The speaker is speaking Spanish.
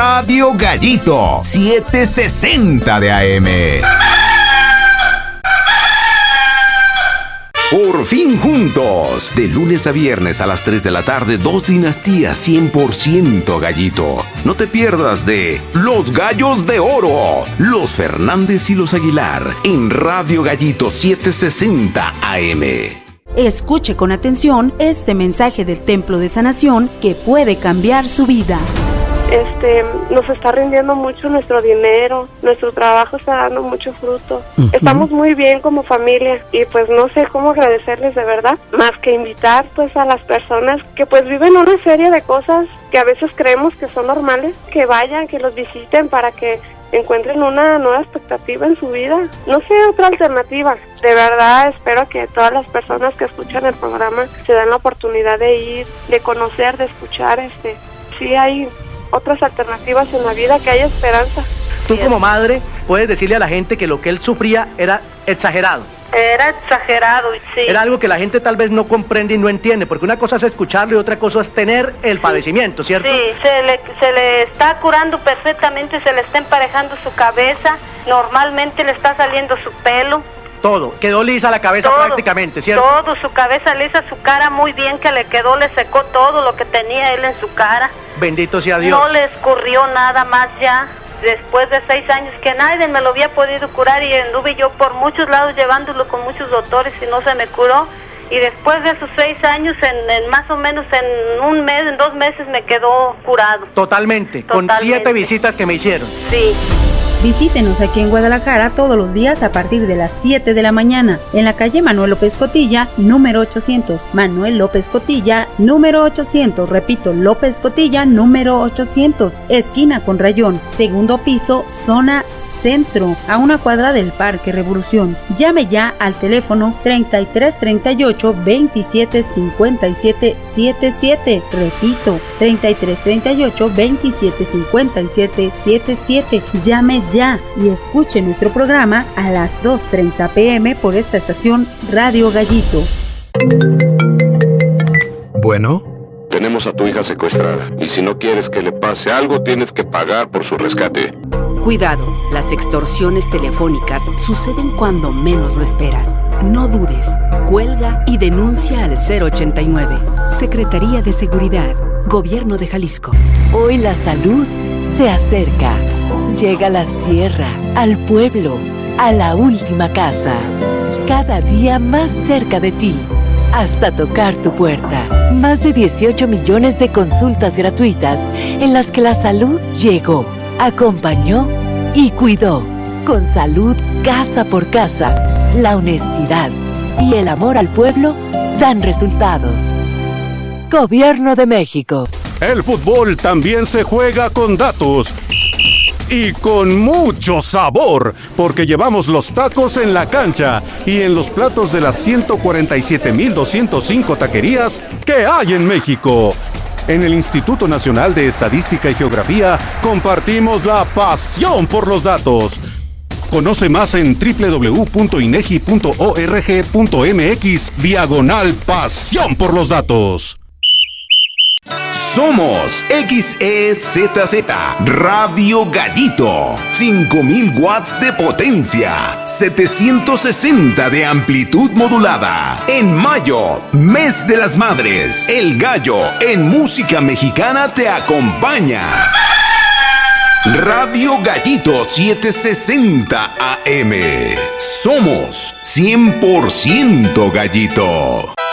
Radio Gallito 760 de AM. Por fin juntos, de lunes a viernes a las 3 de la tarde, 2 dinastías 100% Gallito. No te pierdas de Los Gallos de Oro, los Fernández y los Aguilar, en Radio Gallito 760 AM. Escuche con atención este mensaje del Templo de Sanación que puede cambiar su vida. Nos está rindiendo mucho nuestro dinero, nuestro trabajo está dando mucho fruto. Estamos muy bien como familia y pues no sé cómo agradecerles de verdad, más que invitar pues a las personas que pues viven una serie de cosas que a veces creemos que son normales, que vayan, que los visiten para que encuentren una nueva expectativa en su vida. No sé, otra alternativa. De verdad espero que todas las personas que escuchan el programa se den la oportunidad de ir, de conocer, de escuchar. Sí hay otras alternativas en la vida, que haya esperanza. Tú como madre puedes decirle a la gente que lo que él sufría era exagerado. Era exagerado, sí. Era algo que la gente tal vez no comprende y no entiende, porque una cosa es escucharlo y otra cosa es tener el padecimiento, ¿cierto? Sí, se le está curando perfectamente, se le está emparejando su cabeza, normalmente le está saliendo su pelo. Todo, quedó lisa la cabeza prácticamente, ¿cierto? Todo, su cabeza lisa, su cara muy bien que le quedó, le secó todo lo que tenía él en su cara. Bendito sea Dios. No le escurrió nada más ya, después de 6 años que nadie me lo había podido curar y anduve yo por muchos lados llevándolo con muchos doctores y no se me curó. Y después de esos 6 años, en más o menos en un mes, en 2 meses me quedó curado. Totalmente, con 7 visitas que me hicieron. Sí. Visítenos aquí en Guadalajara todos los días a partir de las 7 de la mañana, en la calle Manuel López Cotilla, número 800. Manuel López Cotilla, número 800. Repito, López Cotilla, número 800. Esquina con Rayón, segundo piso, zona centro, a una cuadra del Parque Revolución. Llame ya al teléfono 3338 27 57 77. Repito, 3338 27 57 77. Llame ya y escuche nuestro programa a las 2:30 p.m. por esta estación Radio Gallito. Bueno. Tenemos a tu hija secuestrada y si no quieres que le pase algo, tienes que pagar por su rescate. Cuidado, las extorsiones telefónicas suceden cuando menos lo esperas. No dudes, cuelga y denuncia al 089. Secretaría de Seguridad, Gobierno de Jalisco. Hoy la salud se acerca. Llega a la sierra, al pueblo, a la última casa. Cada día más cerca de ti, hasta tocar tu puerta. Más de 18 millones de consultas gratuitas en las que la salud llegó, acompañó y cuidó. Con salud casa por casa, la honestidad y el amor al pueblo dan resultados. Gobierno de México. El fútbol también se juega con datos. Y con mucho sabor, porque llevamos los tacos en la cancha y en los platos de las 147,205 taquerías que hay en México. En el Instituto Nacional de Estadística y Geografía compartimos la pasión por los datos. Conoce más en www.inegi.org.mx/pasión por los datos. Somos XEZZ Radio Gallito, 5,000 watts de potencia, 760 de amplitud modulada. En mayo, mes de las madres, el gallo en música mexicana te acompaña. Radio Gallito 760 AM. Somos 100% Gallito.